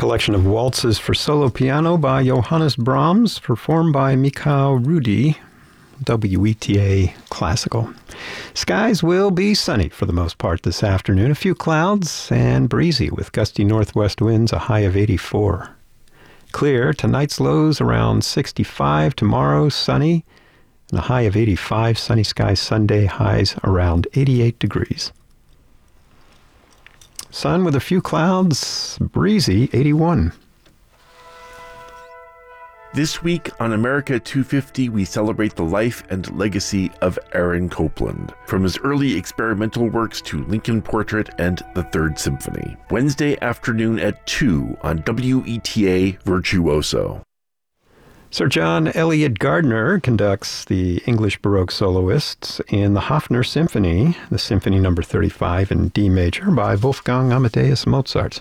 collection of waltzes for solo piano by Johannes Brahms, performed by Mikhail Rudi, WETA Classical. Skies will be sunny for the most part this afternoon. A few clouds and breezy with gusty northwest winds, a high of 84. Clear, tonight's lows around 65, tomorrow sunny, and a high of 85. Sunny skies Sunday, highs around 88 degrees. Sun with a few clouds, breezy, 81. This week on America 250, we celebrate the life and legacy of Aaron Copland, from his early experimental works to Lincoln Portrait and the Third Symphony. Wednesday afternoon at 2 on WETA Virtuoso. Sir John Eliot Gardner conducts the English Baroque soloists in the Hofner Symphony, the Symphony No. 35 in D major by Wolfgang Amadeus Mozart.